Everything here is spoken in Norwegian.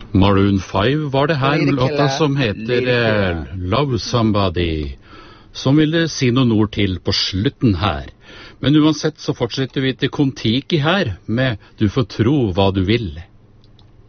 Maroon 5 var det her med låta som heter Love Somebody, som ville si noen ord til på slutten her. Men uansett så fortsetter vi til Kon-Tiki her med Du får tro hva du vil.